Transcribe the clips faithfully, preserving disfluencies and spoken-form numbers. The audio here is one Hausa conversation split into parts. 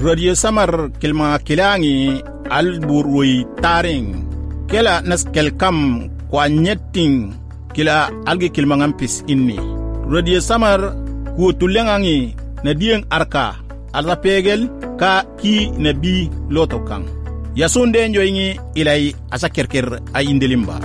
Radio Samar kilma kilangi alburui taring kela nas kelkam kwa nyetting kila algi kilma ngampis inni. Radio Samar ku tulengangi na dieng arka alza pegel ka ki na bi lotokang. Yasunde njoingi ilai asa kerker ay indelimba.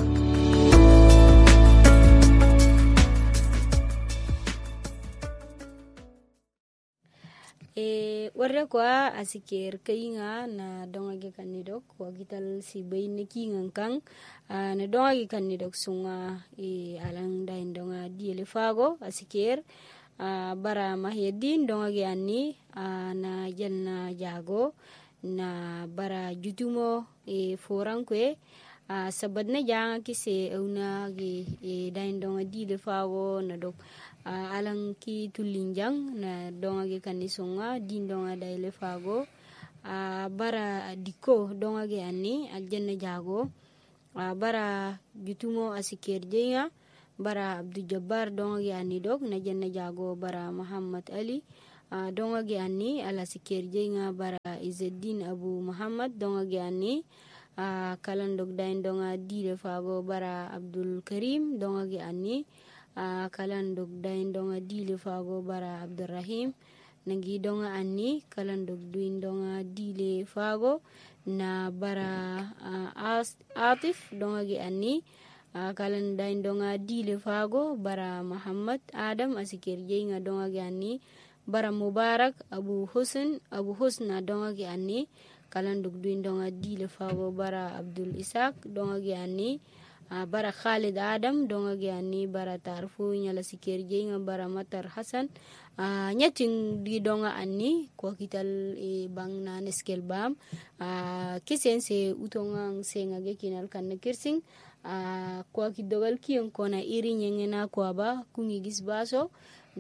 Warre kwa asikir kayinga na dongagi kanidok wagital si bay nekingang kang uh, na dongagi kanidok sunga e alang dain donga diele fago asikir uh, bara mahyedin dongagi ani uh, na jalna jago na bara jutumo e forang kwe uh, sabad na janga kise una gi e dain donga diele fago na dok Uh, alang ki tulinjang na donga ge kanisonga din donga daile fago uh, bara diko donga ge ani aljanna jago uh, bara jutumo asikir jenga bara Abdul Jabbar donga ge ani dok na janna jago bara Muhammad Ali uh, donga ge ani ala sikir jenga bara Izzeddin Abu Muhammad donga ge ani uh, kalan dok dain donga dile fago bara Abdul Karim donga ge ani Uh, kalan dog dain donga dile fago bara Abdurrahim nangi donga anni kalan dog duin donga dile fago na bara uh, As- Atif donga gi anni uh, kalan dain donga dile fago bara Muhammad Adam asikir jenga donga gi anni bara Mubarak Abu Husn Abu Husna donga gi anni kalan dog duin donga dile fago bara Abdul Ishaq donga gi anni Uh, bara Khalid Adam donga giani bara tarfu nyala sikir jenga bara Matar Hasan uh, nyating di donga anni kwa kital e bang na neskel bam uh, kisen se utongang senga ge kinal kan kirsing uh, kwa kidogal kiyon kona iri nyengena kwa ba kungi gisbaso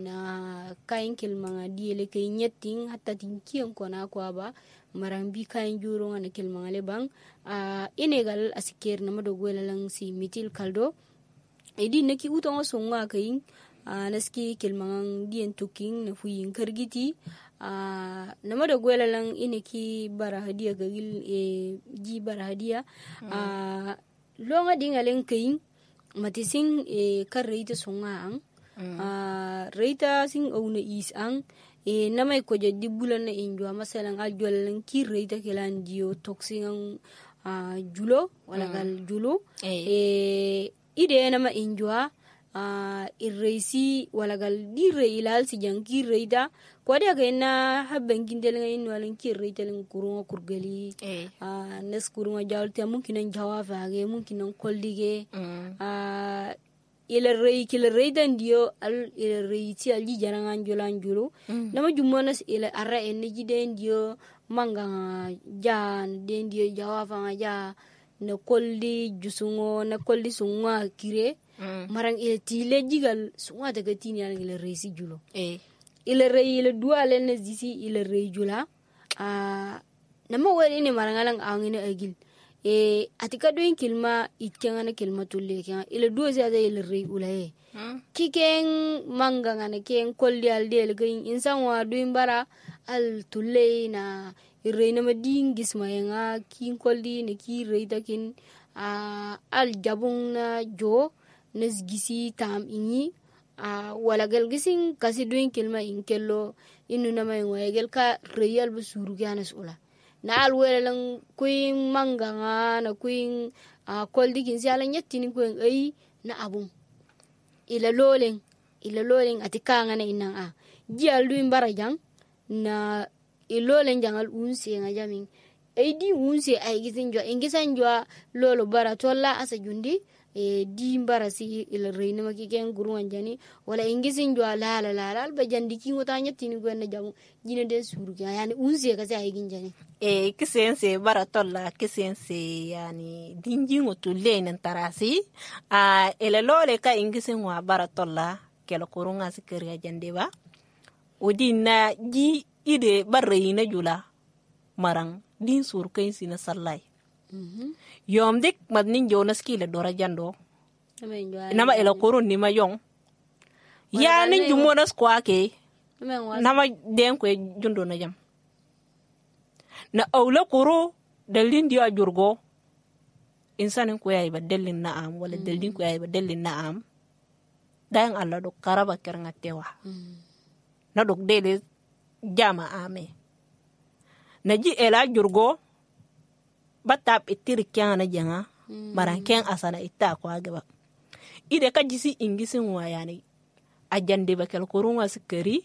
na kain kilmanga diele kay nyating hatta tin kiyon kona kwa ba marambi kain juro ngana kilmanga le bang uh, inegal asikir na madogwela lang si mitil kaldo edi neki utongo songa kain uh, naski kilmangang dien tuking na fuyin kargiti uh, na madogwela lang ineki bara hadia gagil e ji bara hadia mm. uh, longa dingaleng kain matising e karreita songa ang mm. uh, reita sing ouna is ang e namay ko jadi bulan na injwa masalang aljwal lang kirreita kelan dio toxing uh, julo wala gal mm. julo eh. e ide nama injwa uh, irreisi wala gal dire ilal si jang kirreita ko dia kena habben kindel ngain walan kirreita lang kurunga kurgali eh. uh, nes kurunga jawlte mungkin an jawafa ge mungkin an koldige mm. uh, ila rei kila rei dan dio al ila rei ti al jarangan jolan julu mm. nama jumonas ila arra energy den dio manga jan den dio jawafa ja na kolli jusungo na kolli sunga kire mm. marang ila tile jigal sunga daga tini al ila rei si julo eh ila rei ila dua len disi ila rei jula a uh, nama wali ni marangalang angina agil e atika doin kilma itkanga kilma tulle kya ila duo sia da ila rei ulae hmm? Kiken manga ngana ken kolli al del gain insan wa doin bara al tulle na irena mading gisma yanga kin kolli ne ki rei takin a al jabung na jo nes gisi tam inyi a wala gal gisin kasi doin kilma inkello inu na may wayel ka real busuru ganas ula na alwele lang kuin manga nga na kuin uh, koldi kin siya lang yatin kuin ay na abong ila loleng ila loleng atika nga na inang a di alduin barajang na iloleng jangal unsi nga jaming ay di unsi ay gisin jwa ingisan jwa lolo bara tolla asa jundi e di mbara si ila reina makiken gurungan jani wala ingisin jwa la la la la ba jandi ki ngota nyatti ni gonna jamu jina den suru yani unse ka sai gin jani e kisense bara tolla kisense yani dinji ngotu lenen tarasi a ila lole ka ingisin wa bara tolla kelo kurunga sikere jande ba udina ji ide barreina jula marang din sur kain sina sallai mhm yom dik madnin jonas kila dora jando nama ela korun ni mayong ya nin jumonas kwa ke nama den ko jundo na jam na aula kuro dalin dia jurgo insanin ko yayi ba dalin na'am wala dalin ko yayi ba dalin na'am dan Allah do karaba keranga tewa na dok dele jama ame na ji ela jurgo batap itir kyana janga maran ken asana itta ko agaba ide ka jisi ingisin wayani ajande bakel kurunga sikari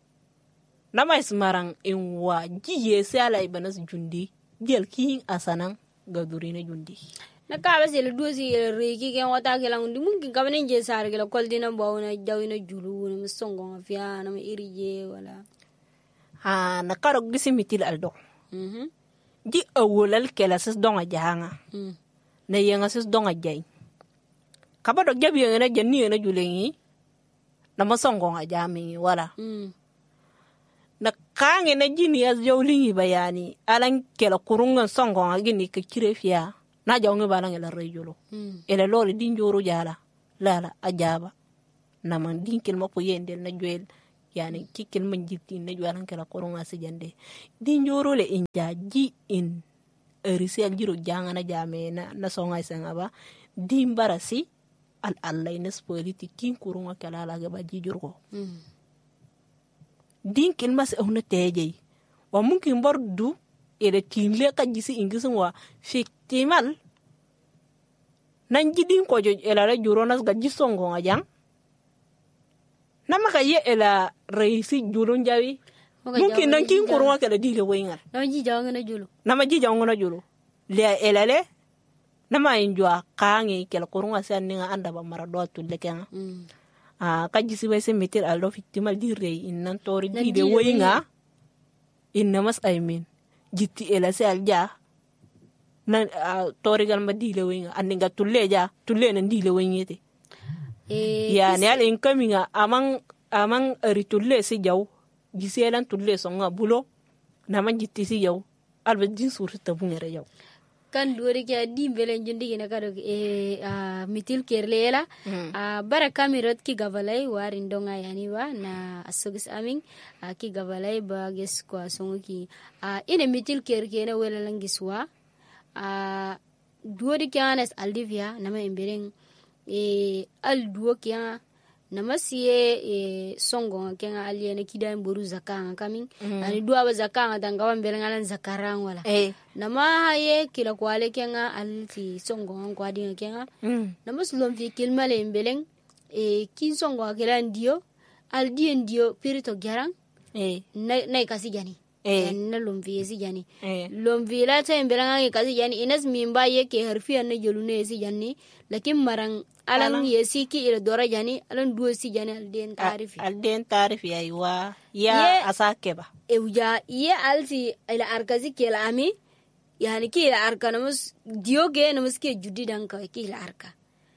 nama ismarang inwa jiye sala ibanas jundi gel king asanang gadurina jundi na ka ba sel dosi reki ke wata ke lang ndi mungkin ka banen je sar ke la kol dina bawna dawina julu na musongo afia na irije wala ha na karo gisi mitil aldo mhm di awolal ke la sis donga jahanga mm na yenga sis donga jay kabado jabi na janni na julengi na musongo ajami wala mm na kange na jini ya jawlingi bayani alan kela kurungan songo agini ka kirefia na jawngi balang ela rejulo mm ele lole dinjoro jala lala ajaba na man dinkil mapo yendel na joel yani kikil man jitti na jolan kela kurunga sejande dinjoro le inja ji in erisi aljiro janga na jame na na songa isanga ba dimbarasi al allaines politique kin kurunga kala la ga ba jijurgo mm din kilmas ehuna teje wa mungkin bordu ere kinle ka jisi ingisun wa fiktimal nan jidin ko jo ela la juronas ga jisongo ngajang nama ka ye ela reisi julun jawi mungkin nan kin kurwa kala dile wengal na ji jawnga na julu nama ji jawnga na julu le ela le nama injwa kangi kala kurwa sanninga anda ba marado tulle kan mm ah ka jisi wese meter aldo fiktimal di rei innan tori di de woyinga inna mas aymin jitti ela se alja na uh, tori gal ma di le woyinga andinga tulle ja tulle nan di le woyingete eh ya ne al inkaminga amang amang ari tulle si jaw jisi elan tulle songa bulo na man jitti si jaw alba din surta bungere jaw kan duwari ke di belen jundi gina kado e a mitil kerlela a bara kamirot ki gabalai warin donga yani wa na asogis aming a ki gabalai ba ges kwa songi a ine mitil kerkene wala langiswa a duwari ke anas aldivia nama embereng e al duwo ke nama siye e songo kenga aliene kidan boru zakanga kamin mm. ani duwa ba zakanga dangawa mbelengalan zakarang wala eh nama haye kila kwale kenga alfi songo kwa dinga kenga mm. nama sulom fi kilmale mbeleng e kin songo kila ndio al die ndio pirito garang eh na na kasi jani eh na lomvi si jani eh lomvi la ta mbelanga kasi jani inas mimba yeke harfiya na jolune si jani lakin marang alang yesi ki ila dora jani alang duo si jani alden tarifi alden tarifi aywa ya Ye- asake ba ewja ye alsi ila arkazi kela ami yani ki ila arka namus dioge namus ke judi dan ka ki ila arka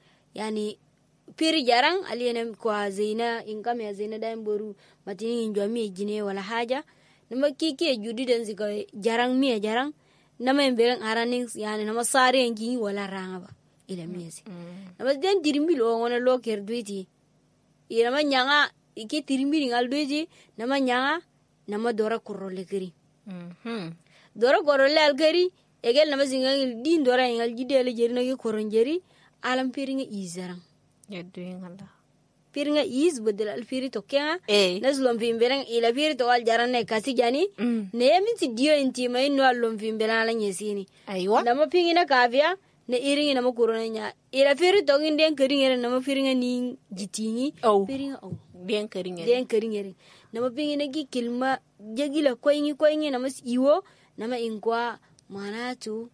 yani piri jarang aliyene kwa zeina inkam ya zeina dan boru matini injo mi jine wala haja nama ki ki judi dan zika jarang mi jarang nama mbelen araning yani nama sare ngi wala ranga ba ila miesi nama den dirimbi lo ngona lo ker duiti ila ma nyanga iki dirimbi ngal duiti nama nyanga nama dora kurole kiri mhm dora kurole algeri egel nama zingal din dora ngal jidele jeri nagi koronjeri alam piringa izarang yaddu ngala piringa iz bedel al piri to kenga eh naslom fimberang ila piri to al jarane kasi jani mm. ne minti dio inti mai no allom fimberang la nyesini aywa nama pingina kavia ne iringi nama kurona nya ila piri to ngin keringere nama piringa ni jitingi oh piringa au bien keringere den keringere nama pingina gi kilma jagila koingi koingi nama iwo nama inkwa manatu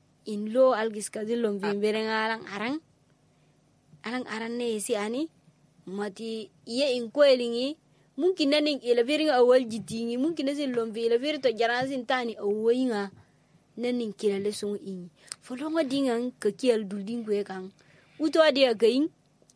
inlo algis kadilom fimberang alang arang alang arang ne si ani mati iya inkoelingi mungkin nani ila viringa awal jitingi mungkin nasi lomvi ila viri to jarasin tani awayinga nani kila lesung ingi folonga dingang ke kial dulding kwe kang uto adia gaing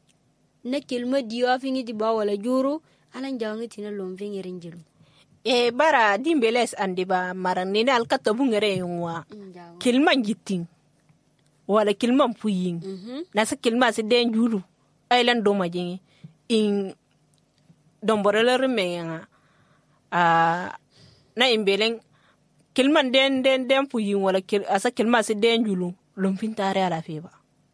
na kilma diwa fingi di bawala juru alan jawangi tina lomvi ngerenjelu e bara dimbeles andi ba marang ni al katabu ngere yungwa kilman jiting wala kilman puyin mhm nasa kilma se den julu ailan do majingi in domborele remenga a na imbeleng kilman den den den puyin wala kil asa kilma si den julu lumpin tare ala feba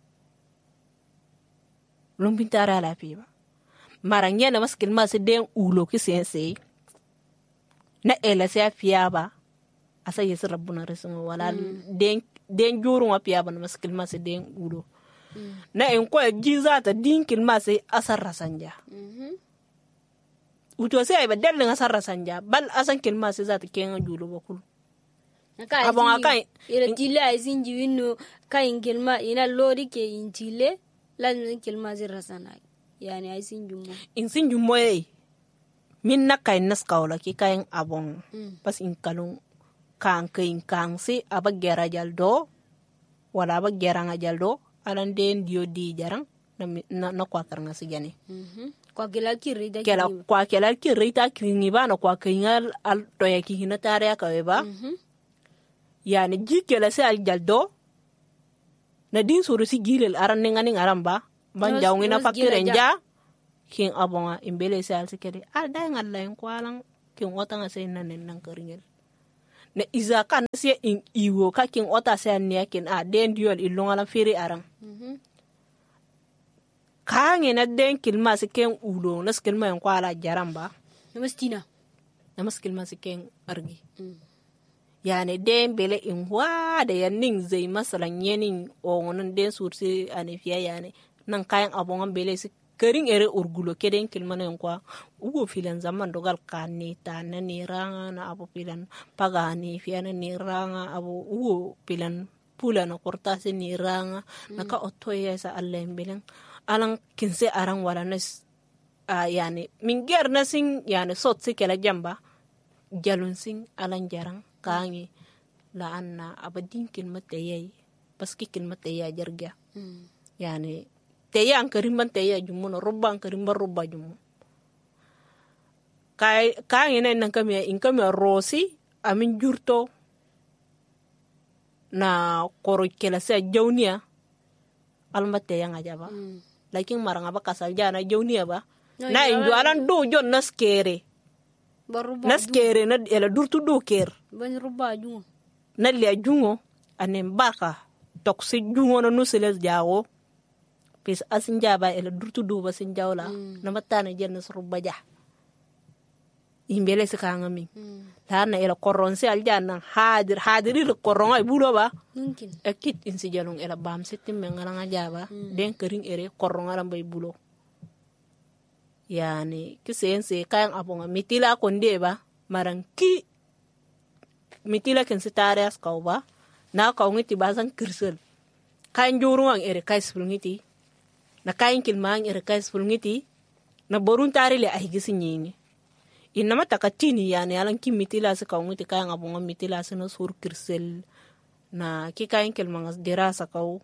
lumpin tare ala feba maranya na mas kilma si den ulo ki sense na ela se fiaba asa yesu rabbuna resmo wala mm. den den juru wa fiaba na mas kilma si den ulo mm. na en ko jiza ta din kilma si asar rasanja mhm uto sai ba dalin asar rasanja bal asan kilma si zata kenga julu bakul abon akai ira tile ay sinji winno kay kilma ina lori ke intile lan kilma zir rasana yani ay sinju mo in sinju mo e min na kay nas kawla ki kay abon mm. pas in kalung kan kay kan si abagera jaldo wala abagera nga jaldo alan den dio di jarang na na kwa karanga sigani mhm kwa kila kirita kila kwa kila kirita kingi ba na kwa kingal al toya ki hinatare ka weba mhm yani jikela se al jaldo na din suru si gilel aran ngani ngaramba ban jawngi na fakire nja king abonga imbele se al sikede al day ngalla en kwalang king wota nga se nan nan karingel na izaka na se in iwo ka king ota se ne kin a den diol ilonga la fere aran mhm kange na den kilma se ken ulo na skilma en kwala jaramba namastina namaskilma se ken argi mm. yani den bele in wa da yannin zai masalan yanin onan den sursi anifiya yani nan kayan abon bele si karin ere urgulo keden kilmanen kwa ugo filan zaman dogal kanni ta na ni ranga na abu filan pagani fiya na ni ranga abu ugo filan pula na korta se ni ranga mm. naka otoya sa Allah belen alan kinse aran wala nas uh, yani min ger nasin yani sot se kala jamba jalun sin alan jarang kangi la anna abadin kilmate yayi paski kilmate ya jarga mm. yani teya an karimban teya jumuno rubban karimban rubba jumu kai kangi ne nan kamiya in kamiya rosi amin jurto na koro kela sa jawniya almate ya ngajaba mm. lakin maranga ba kasal jana jawniya ba no, na indu alan do jon naskere naskere na ela durtu do ker ban ruba jungo na le jungo anem baka toksi jungo no nuseles jawo pis asinja ba ela durtu do ba sinjawla mm. na matana jennas ruba ja imbele sekanga mi mm. lana ela koronse aljana hadir hadiri le koronga bulo ba mungkin ekit insi jalung ela bam setim ngala jaba mm. den kering ere koronga lambay bulo yani kisense kayan abonga mitila konde ba marang ki mitila ken sitarias kauba na kaungiti basan kirsel kayan juruang ere kais fulngiti na kayan kilmang ere kais fulngiti na borun tari le ahigisin yini inama takatini yani alan ki mitila se kaungiti kayan abonga mitila se no sur kirsel na ki kayan kilmang dirasa kau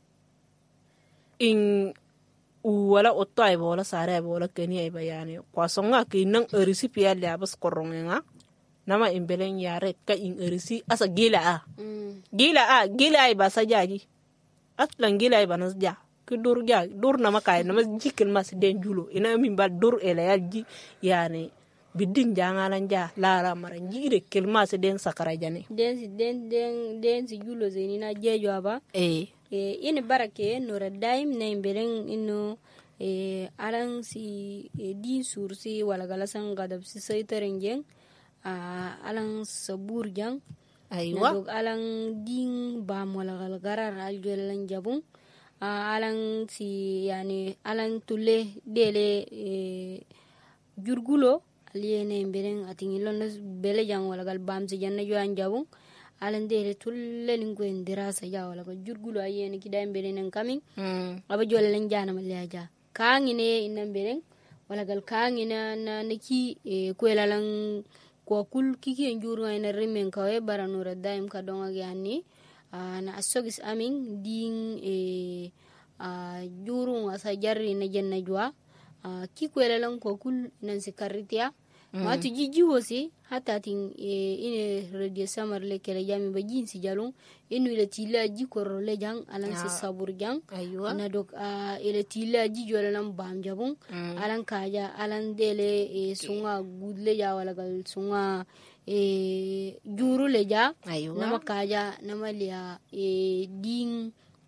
in wala otto ay wala sare ay wala keni ay bayani kwa songa ki nang erisi pia le abas koronga nama imbelen yare ka in erisi asa gila a mm. gila a gila ay basa jaji atlan gila ay banas ja ki dur ja dur nama kay nama jikin mas den julo ina min ba dur ele yaji yani bidin jangalan ja lara maran jire kelma se den sakara jane den den den den si julo zenina jejo aba eh e ina barake nora daim na imberen ino e alang si e, din sursi wala galasan gadab si saitarenjeng a alang sabur jang aywa dog alang din bam wala galgarar algelan jabung a alang si yani alang tulle dele e, jurgulo aliene imberen atingilon bele jang wala gal bam si janna jo anjabung alande tulle lingo indirasa ya wala ko jurgulo ayene kida mbere nan kamin mm. aba jole lan jana malaja kaangine inna mbere wala gal kaangina na naki e ko lalan ko kul kiki njuru ayna remen kawe baranura daim ka donga ganni na asogis amin din e a juru asa jarri na janna jwa ki ko lalan ko kul nan sikaritia mm. ma tu jiji wosi hata tin e ine radio samar le kele jami ba jinsi jalung inu ile tila ji korro le jang alan se sabur jang aywa na dok a ile tila ji jola lam bam jabung mm. alan kaja alan dele e sunga gudle ja wala gal sunga e juru leja Aywa. nama kaja nama liya e ding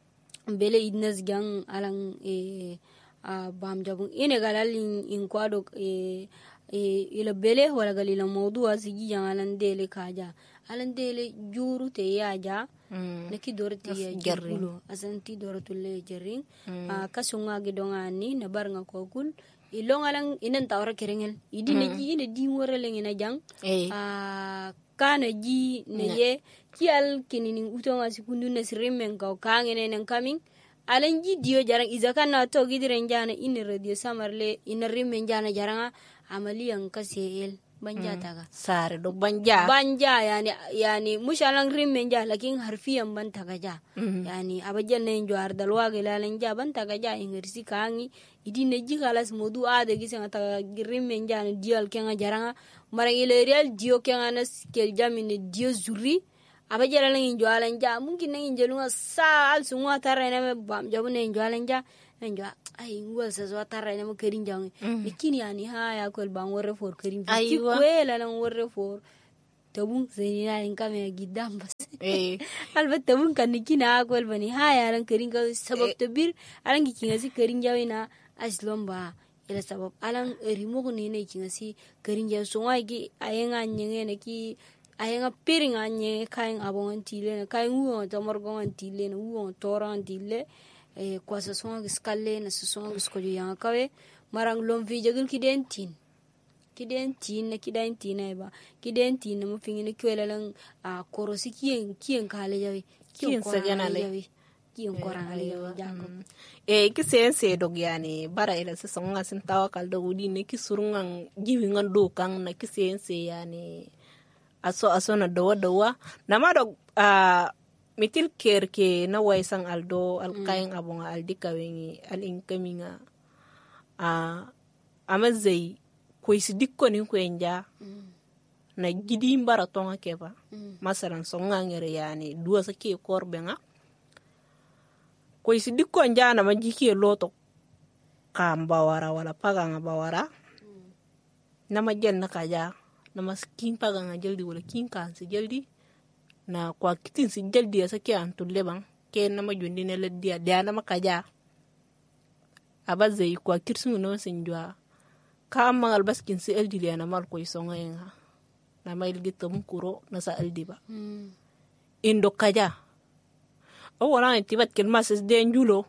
bele idnas gang alang e a bam jabung ine galal in, in kwado e e ila bele wala galila mawdu asigi yang alan dele kaja alan dele juru te yaja Mm. naki dorti ya jarring asanti doratulle jarring Mm. a kasunga gidongani na bar nga kokul ilong alang inan tawra kerengel idi ne ji ine di wora lengina jang Eh. a kana ji ne ye ki al kinini utonga sikundu na sirimen ka kangene nan coming alan ji dio jarang izaka na to gidiren jana ine radio samarle ina rimen jana jaranga amaliyan kaseel banja taga sare do banja banja yani yani mushalang rimen ja lakin harfiyan ban taga ja Mhm. yani abajal ne njoar dalwa gelalan ja ban taga ja ingirsi kangi idi ne jikalas modu ade gisen ta rimen ja ne dial kenga jaranga marang ile real dio kenga nas kel jamine dio zuri abajal ne njoalan ja mungkin ne njelunga sal sunwa tara ne bam jabu ne njoalan ja enja ay ngwal sa so tara ne mo kerin jang lakini yani haya ko ban worre for kerin ki Aywa. kwela lan worre for tabun zeyina in kame gidam bas eh albat tabun kan kina ko bani haya lan kerin ka sabab to bir alan ki kinga si kerin jawina aslom ba ila sabab alan rimo ko ne ne kinga si kerin jaw so ngai ki ayenga nyenge ne ki ayenga piringa nye kain abon tile kain uo to morgon tile no uo toran tile e kwa sa songa giskalle na sa songa giskojo yang kawe marang lom vi jagul kiden tin kiden tin na kiden tin na ba kiden tin na mo fingine kwela lang a korosi kien kien kale jawi Kien sa gana le. jawi kien korang ale jawi jako eh ki sen se dog yani bara ila se songa sin tawakal do wudi ne ki surungan jiwi ngan do kan na ki sen se yani aso aso na do do na ma dog a mitil ker ke na waisan aldo alkayin abunga aldika wengi alinkaminga a amazai ko isi dikko ni ko enja na gidi mbara tonga keba masalan songa ngere yani duwa sa ke korbe nga ko isi dikko enja na majiki loto kamba wara wala paga nga bawara na majel na kaja na maskin paga nga jeldi wala kin kan si jeldi na kwa kitin si jeldi ya saki antulle bang ke na majundi ne leddia dia na makaja abaze kwa kirsu no sinjwa ka mangal baskin si eldi le na mal ko isonga enga na mail gitum kuro na sa eldi ba indo kaja o wala tibat kel mas de njulo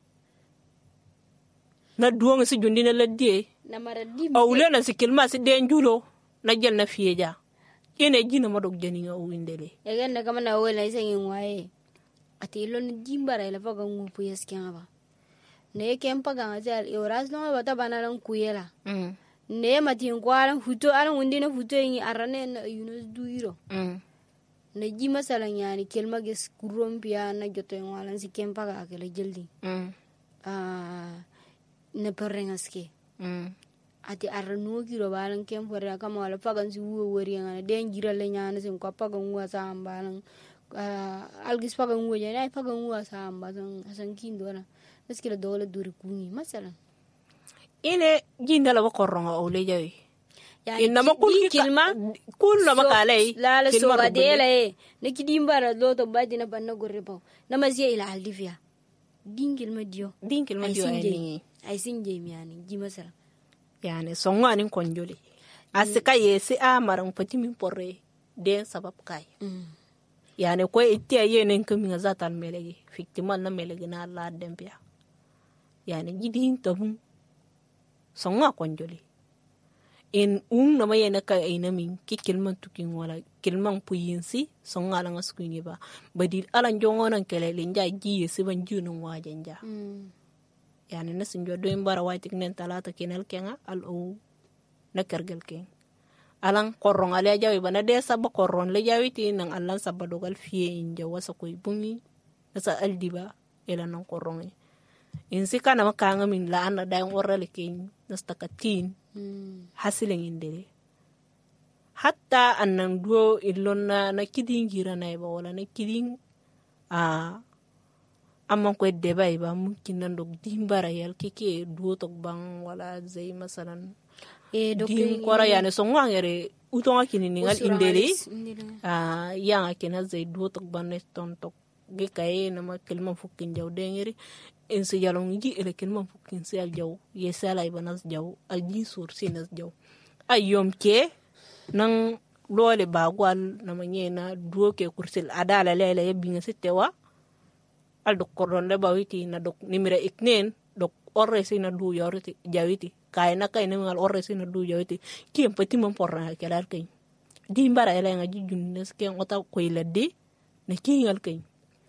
na duong si jundi ne leddi na maradi o wule na si kel mas de njulo na jel na fieja ene jina madog jani nga uindele yagen da kama na wela isengin wae ati lon jimbara ila faga ngupu yaskia ba ne kempa ga ngal yoras no ba ta banalan kuyela mm ne matin kwaran futo alan wundina futo yin arane na yunus duiro mm na ji masalan yani kelma ges kurompia na joto yin walan si kempa ga akela jeldi mm ah na perrengaske mm ati arnu kiro balan kem fora kama wala pagan si wo wori ngana den gira le nyana sin ko pagan wa sambalan uh, algis pagan wo jana pagan wa samba san san kindo na eskila dole duri kungi masalan ine jinda la koronga o le jawi yani inna ma kul kilma kul na makalai la la so gadela e ne kidimbara do to badina banna gorre baw na maziya ila aldivia dingil ma dio dinkil ma dio ani ay sinje mi yani ji masalan yani songa nin konjoli asika yesi a maran fatimi porre den sabab kai mm. yani ko itti ayenen kami zatal melegi fiktimal na melegi na la dempia yani gidin tabun songa konjoli in um na mayena ka ina min ki kilman tukin wala kilman puyinsi songa la ngaskunyi ba badil alan jongonan kelele nja giye siban junun wajenja mm. yani nasin jo doin bara waitik nen talata kinal kenga al o na kergel ken alan korron ale jawi bana de sabba korron le jawi ti nan allan sabba dogal fiye inja wasa koy bungi nasa aldiba ela nan korron in sika na makanga min la anda dayon orale ken nasta katin mm. hasilen indere hatta annan duo illonna na kidin gira na ba wala na kidin a amma ko debay ba mungkin nan dog dimbara yal kike duo tok bang wala zay masalan e dim kora yani so ngangere utonga kininingal indeli ah yang akina zai do tok banes ton tok ge kay na ma kelma fukin jaw dengeri en se jalong gi ele kelma fukin se al jaw ye sala ibanas jaw al ji sur sinas jaw ayom ke nang lole bagwal na manyena duo ke kursil adala lele ye binga sitewa al dok koron le bawiti na dok nimira iknen dok orre sina du yoriti jawiti kay na kay ngal orre sina du jawiti ki en petit mon porra ke lar kay di mbara ele nga junnes ke ngota ko ilade ne ki ngal kay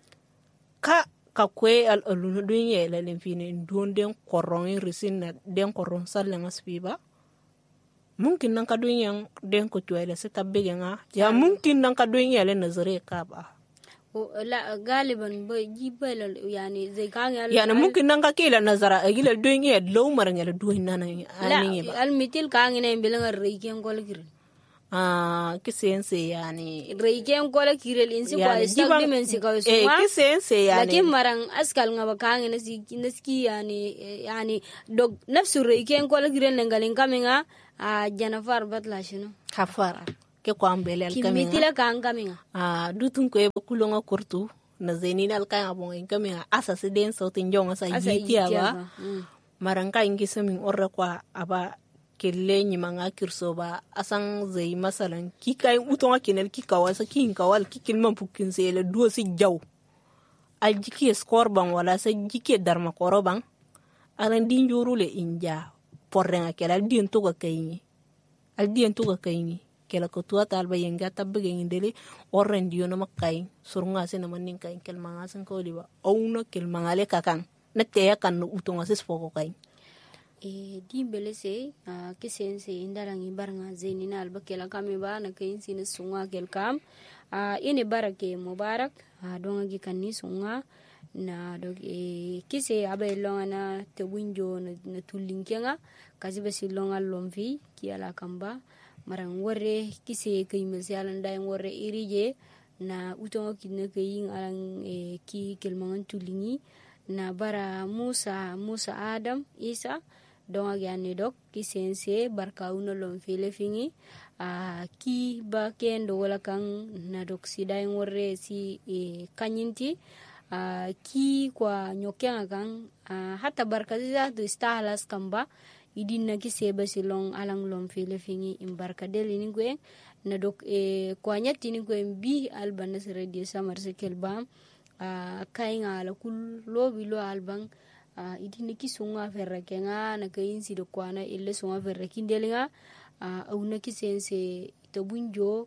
ka ka kwe al alunu duye le len fini don den koron risin na den koron sal nga spiba mungkin nang kaduin yang den ko tuwele se tabbe nga ya mungkin nang kaduin yale nazare ka ba o la galiban ba jiba la yani zai kan yal yani mungkin nang ka kila nazara agila duin ye low mar ngala duin nana ani ba al mitil kan ne bilan reiken gol girin ah kisense yani reiken gol girel insi ko istak dimensi ka so eh kisense yani lakin marang askal nga ba kan ne si naski yani yani dog nafsu reiken gol girel ngalin kaminga a janafar batla shino kafara ke ko ambele al kaminga kimitila kan kaminga a dutun ko e kulonga kurtu na zenina al kan abon en kaminga asa se den so tin jonga sa yiti aba maranga ingi samin orre kwa aba kelle ni manga kirso ba asan zai masalan ki kai utonga kinel ki kawasa kin kawal ki kin man pukin se le do si jaw al jiki score ban wala sa jiki darma koroban aran din jorule inja porrenga kela dien to ga kayni al dien to ga kayni kela ko tuwa talba yenga tabbe ngindele orren dio no makay surunga se na manin kay kel manga san ko diba awna kel mangale kakan nette yakan no utonga ses foko kay e dimbele se ke sense indarangi baranga zenina alba kela kame ba na kayin sin sunga kel kam a ine barake mubarak a donga gi kanni sunga na dog e kise abe longa na te winjo na, na tulinkenga kazi basi longa lomfi ki ala kamba marang worre kise kay mesyalan day worre irije na utonga kinne kayin alang e ki kelmangan tulingi na bara Musa Musa Adam Isa donga gyani dok kisense barka uno lomfi le fingi a ki ba kendo wala kan na dok siday worre si e kanyinti Uh, ki kwa nyokeng kan uh, hata barkaziza tu stahalas kamba idina ki seba silong alang lom file fingi imbarkadel ini gue na dok e kwa nyati ni gue bi alban nas radio samar sekelbam uh, kainga ala kul lobi lo albang uh, idina ki sunga ferra kenga na kain si do kwana ille sunga ferra kindelinga uh, au na ki sense to bunjo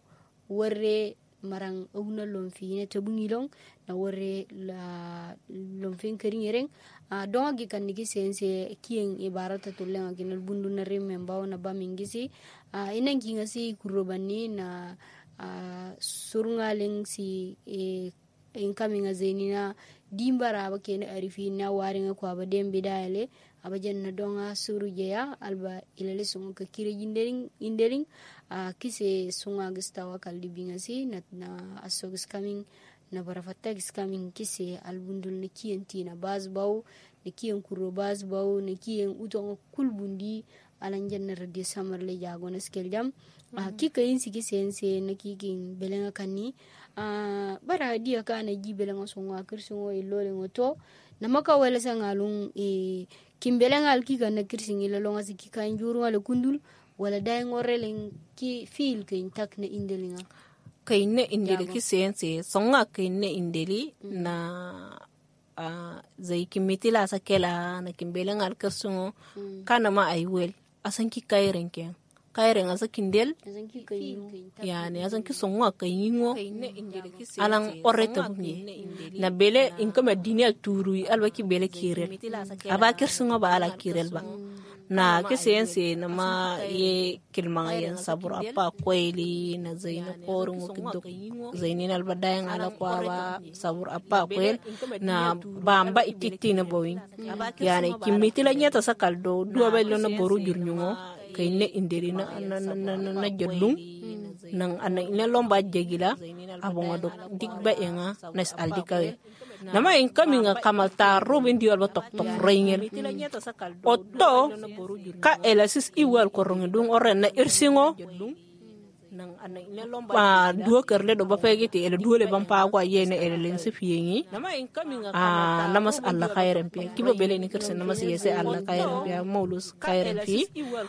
warre marang awna lomfi ne to bungilong na wore la lomfin keringereng a uh, donga gi kan nigi sense kien ibarata to lenga ginal bundu na remember na bamingisi a uh, inen kinga si kurobani na uh, surungaleng si e inkaminga zenina dimbara ba ken arifi na waringa ko ba dembe dale aba jenna donga suru jeya alba ilale sunga ka kire jindeling indeling a uh, kise sunga gistawa kaldi bingasi na na asogis coming na barafata gis coming kise albundul ne kienti na bazbaw ne kien kuro bazbaw ne kien uton kulbundi alan jenna radi samar le jago na skeljam a uh, kika insi kisense na kikin belenga kanni a uh, bara dia kana jibelenga sunga kirsungo ilole ngoto na maka wala sangalung e kimbelenga alkika na kirsingila longa sikika njuru wala kundul wala day ngoreleng ki feel kin tak na indelinga kayne indeli ki sense songa kayne indeli mm. na uh, zai kimitila sakela na kimbelenga alkasungo mm. kana ma aiwel asan ki kairen ken kairen asa kindel yani asan ki songa kayingo alang oreta bunye na bele inkama dinia turu alba ki bele kirel aba kirsungo ba ala kirel ba na kisense na ma ye kilmanga yan sabur apa kweli na zaina korungo kidok zainin albadayang ala kwa ba sabur apa kwel na bamba ititi na bawin yani kimitila nyata sa kaldo dua belo na boru jurnyungo kayne indiri na na na na na jodlung nang ana ina lomba jegila abonga dok digba enga nas aldikawe nama in kami nga kamata robin di alba tok tok reingel otto ka elasis iwal korong dung oren na irsingo ba duo kerle do ba fege te ele duole ban pa kwa yene ele len se fiyengi ah namas alla khairan pe kibo bele ni kersen namas yese alla khairan pe maulus khairan fi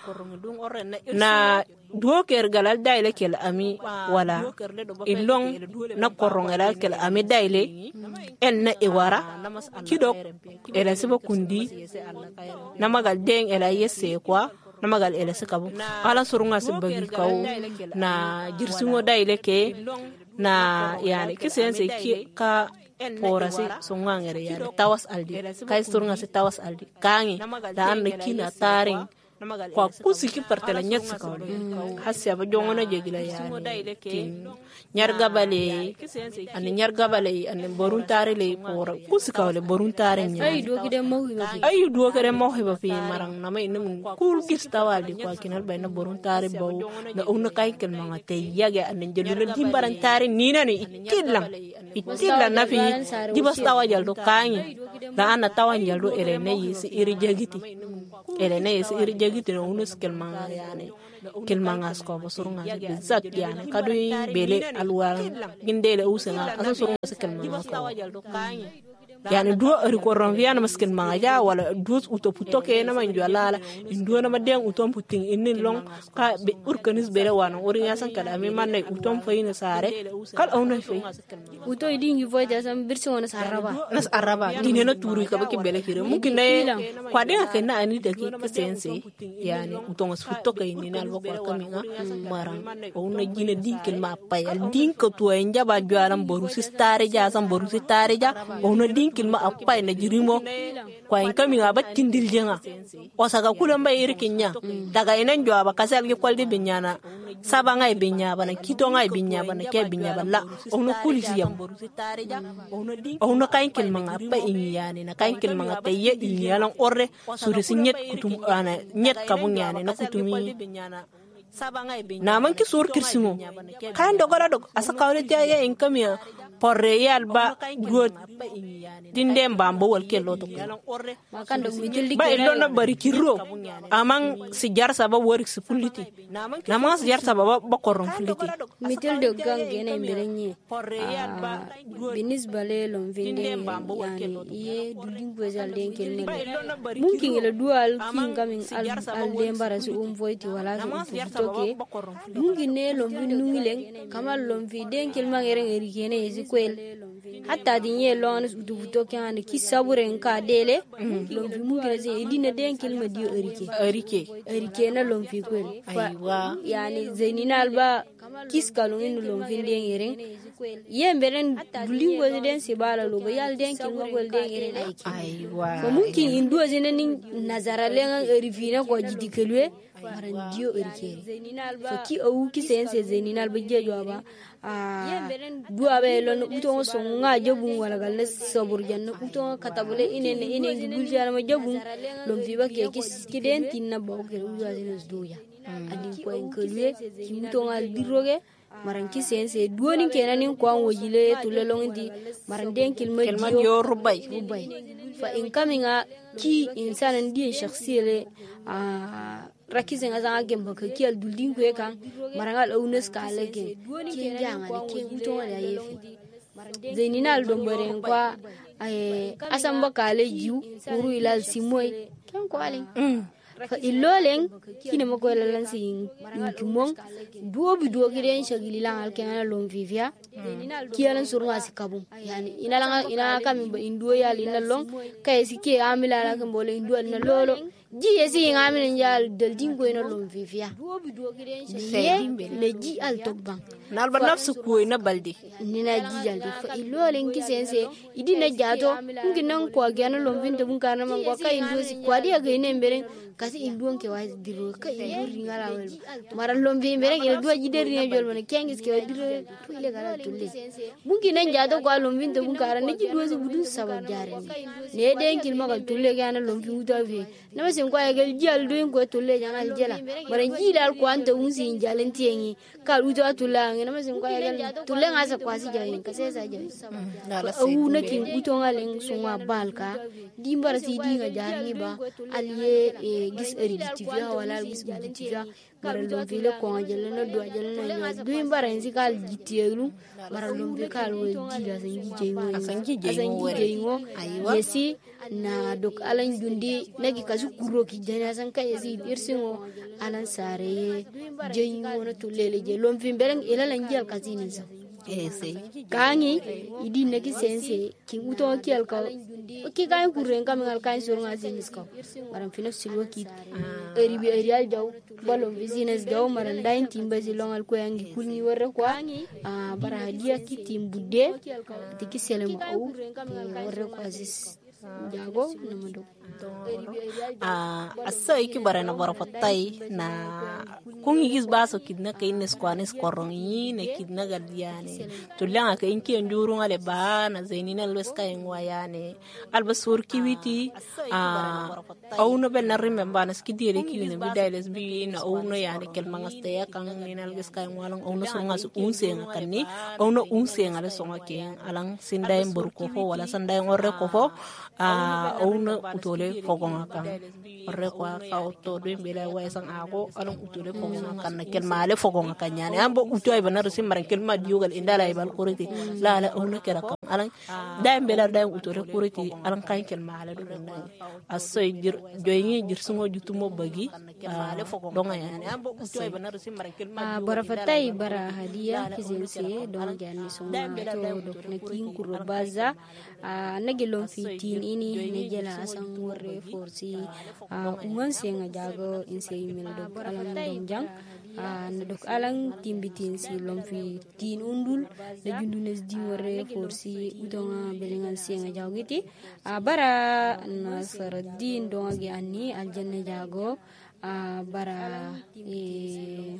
na duo ker galal daile kel ami wala ilong na korong galal kel ami daile en na iwara kido ele se ba kundi namagal deng ele yese kwa namagal ele se kabu ala surunga se bagi kaw na jirsungo daile ke na yani kisense ki ka porasi songangere yani tawas aldi kay surunga se tawas aldi kangi da an kina taring kwa kusiki partela nyatsa kawle hasya ba jongona jegila yani kin nyarga bale an nyarga bale an borun tare le por kusikawle borun tare nya ay do kide mo ay do kere mo heba fi marang na may num kul kistawali kwa kinal bay na borun tare baw na una kay ken mga te yage an jelul dimbaran tare nina ni itidlang itidlang na fi di bastawa jaldo kangi da an tawan jaldo ere ne yisi iri jagiti ere ne yisi iri jagiti no unus kelmanga yani kelmanga sko bosurunga bizat yani kadu bele alwal gindele usanga asa surunga kelmanga ko yani duo ri ko ron viana maskin manga wala duo uto puto ke na manjo lala ndo na madeng utom puting inin long ka be urkanis bele wana uri ngasan kala mi manne utom fayina sare kal awna fay uto idingi voida sam birsi wona saraba nas araba dine na turu ka baki bele kire mungkin ne kwa de ka na ani de ki sense yani utom as puto ke ni na lo ko kaminga marang awna jine dinkel ma payal dinko to enjaba jwaram boru sistare ja sam boru sistare ja awna kilma apai na jirimo kwa inkami nga bat kindil jenga osaka kula mba irikinya daga inen jo aba kasal ge kwalde binyana saba ngai binya bana kito ngai binya bana ke binya balla ono kulisi yam ono kain kilma nga pa inyani na kain kilma nga tayye inyalan orre suri sinyet kutum ana nyet kabunyani na kutumi na man ki sur kirsimo kan dogora dog asa kawle tiya inkami porre yalba god dinde mbambo wal ke loto makan do mitil ba ilo na bari kiro amang sijar saba worik sifuliti namang sijar saba ba korong fuliti mitil do gang gene mberenye binis bale lom vinde yani ye duding bozal den kel mungkin ila dual king coming al al dembara su um voiti wala su toke mungkin ne lom nungileng kamal lom vi den kel mangere eri kene kwel hatta dinye lones udu to kan ki saburen ka dele lomfi mungina je idina den kelma dio erike erike erike na lomfi kwel aywa yani zaininal ba kis kalon in lomfi den yeren yemberen dulingo den se bala lo ba yal den kelma gol den yeren aiki aywa ko mungkin indo jene nin nazaralen erifina ko jidi kelwe maran dio erike so ki o ki sense zaininal ba jejo ba ah dua be lon uto so nga jabun wala gal sabur janna uto katabule inene inene gulja ma jabun lom fi bakke ki den tinna bo ke uwa jenes doya adin ko en kelwe ki uto ngal diroge maran ki sense duoni kenanin ko an wojile to lelongi maran den kilma dio rubay rubay fa in kaminga ki insanan di shakhsiyele ah rakizen azanga gemba ka kiyal duldin ko kan marangal aunes ka lege kin janga ne kin uto wala yefi zaininal dombaren kwa ay asamba kale jiu uru ilal simoy kan ko alen fa illolen kine mako lalan sin kimon duobi duogi den shagili lan alken lon vivia kiyalan surwa sikabum yani ina lan ina kam indo yal ina long kay sike amila la kan bole indo na lolo ji yesi ngamin njal del dingo ina lon vivia ye le ji al tokban nalba nafsu ko ina baldi nina ji jaldi fa illolen ki sense idina jato nginan ko gana lon vinto bun kana man ko kay indo si kwadi ga ina mberen kasi indon ke wa diro ka indo ringala wel maral lom vi mberen ila duwa jideri ne jol man kengis ke diro to ile gala tulle bunki nan jato ko lom vinto bun kana ne ji dozi budu sabab jare ne den kil magal tulle gana lom vi uta vi na sen ko aygal jal do ko tulle jana jela maran jilal ko anta unsi jalen tiengi ka uta tulla ngena ma sen ko aygal tulle ngasa kwasi jayin ka sesa jayin au na kin uto ngalen sunwa balka dimbar si dinga jari ba aliye gis eri tivia wala gis eri tivia bara lomvile ko ajele na do ajele na do imbara insi kal gitielu bara lomvile kal we jila sangi jeymo Asangi jeymo asangi wore. jeymo Aywa. yesi na dok alan jundi nagi kasu kuro ki jana san ka yesi irsingo alan sare jeymo na tulele je lomvile bereng ilalan jel kasini sa ese kangi idi nagi sense ki uto ki alka ki kan kurren kam ngal kan sur ngal sinis ko maram fino silwa ki eri bi eri al jaw balom business jaw maran dain timba silongal ko yangi kulni warre ko a bara hadiya ki tim budde tiki selem au warre ko asis jago namado a asa iki bara na bara fatai na kung igis baso kidna kay nes kwanes korong yi ne kidna gadiane to langa kay inki nduru ngale ba na zainina lwes kay ngwayane albasur kiwiti a au no bel na remember na skidire ki ne bidailes bi na au no yani kel mangaste ya kan ni na lwes kay ngwalang au no songa su unse ngakani au no unse ngale songa ke alang sindai burko fo wala sandai ngorre ko fo a au no utole fogonga kan orre kwa ka auto do mbela way sang ako alon utole fogonga kan na kel male fogonga kan nyane ambo uto ay banar sim maran kel ma diugal indala ay bal kuriti la la on kera kan alan da mbela da utole kuriti alan kan kel male do nan asoy dir joyni dir sumo jutumo bagi donga yani ambo uto ay banar sim maran kel ma bara fatai bara hadiya kizense don jani so to do na kin kuro baza nagilon fitin ini negela asang warre forsi ungan senga jago inse email do alang donjang na dok alang timbitin si lomfi tin undul na jundunes di warre forsi udonga belengan senga jago giti bara na saradin donga gi anni aljanna jago bara e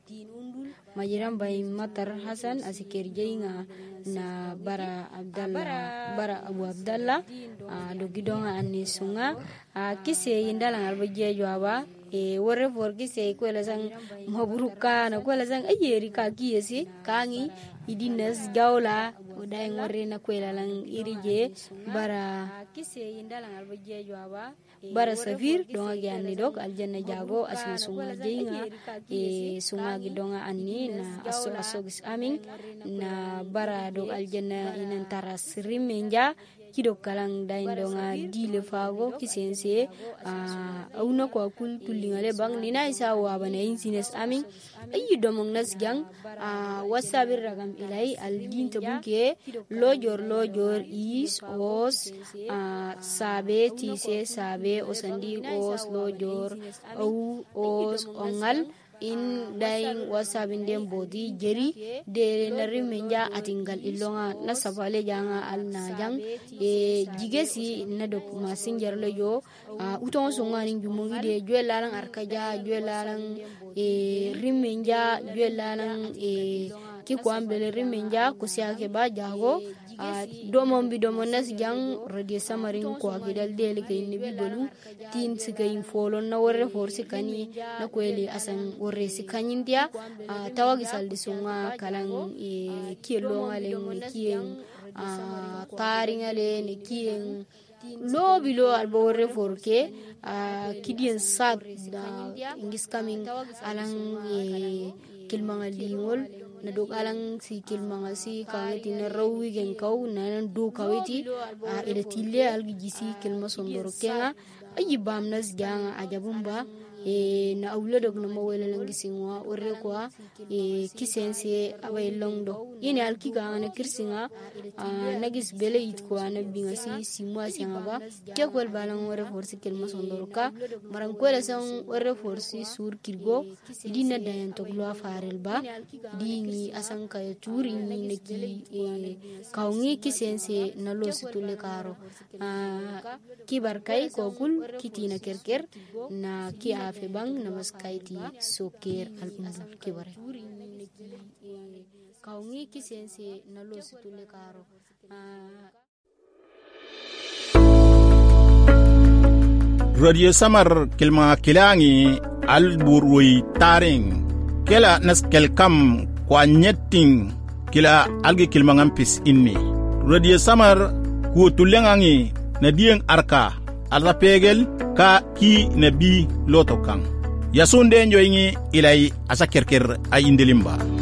majiran bay matar hasan asikir jeinga na bara abdallah bara abu abdallah do gidonga anni sunga kise yindala alba jejo aba e worre for kise ko la sang mabruka na ko la sang ayeri ka kiyesi kangi idinas jawla oday ngorre na ko la lang irije bara kise yindala alba jejo aba bara safir donga gi anni dok aljanna jago asma sunga jeinga e sunga gidonga anni na aso aso gis amin na bara dok aljanna inan taras rimenja kido kalang dain donga dile fago kisense auna ko kul kulingale bang nina isa wa bana insines amin ayi domong nas gang wasabir ragam ilai aldin tabuke lojor lojor is os sabe tise sabe osandi os lojor au os ongal in daing wasabin dem bodi jeri de nari menja atingal ilonga na sabale janga al najang e jigesi na dok masinjar le yo uton so ngani jumongi de jwelalang arkaja jwelalang e rimenja jwelalang e ki ko ambele rimenja ko siake ba jago domon bi domon nas jang radio samarin ko akidal dele kay ni bi bolu tin sikay folon na warre forsi kani na ko eli asan warre sikanyin dia tawagi saldi sunga kalang e kielo ngale ni kien taringale ni kien lobi lo albo warre forke kidien sag da ingis coming alang e kilmanga lingol na dok alang si kilmanga si kawiti na rawi gen kaw na do kawiti ila tille algi jisi kilma sondoro kenga ayi bamnas janga ajabumba e na awla dog na mawela lang gisingwa orre kwa e kisense abay longdo yene alki ga na kirsinga nagis bele it ko na binga si simwa singa ba ke ko balang orre forsi kelma sondoro ka maran ko la sang orre forsi sur kirgo dina dayan to glo farel ba dingi asan ka turi ni ne ki e kawngi kisense na lo situle karo ki barkai ko kul kitina kerker na ki fe bang namaskaiti soker al umur kibare kaungi kisense nalo situle karo radio samar kilma kilangi al burwi taring kela naskel kam kwa nyetting kila algi kilma ngampis inni radio samar ku tulengangi na dieng arka alra pegel ka ki nabi loto kan yasunde njoyingi ilay asa kerker ay indilimba